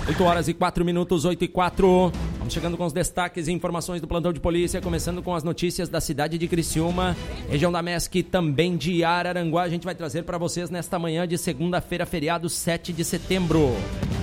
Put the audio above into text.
8 horas e 4 minutos, 8 e 4. Vamos chegando com os destaques e informações do plantão de polícia, começando com as notícias da cidade de Criciúma, região da MESC e também de Araranguá. A gente vai trazer para vocês nesta manhã de segunda-feira, feriado 7 de setembro.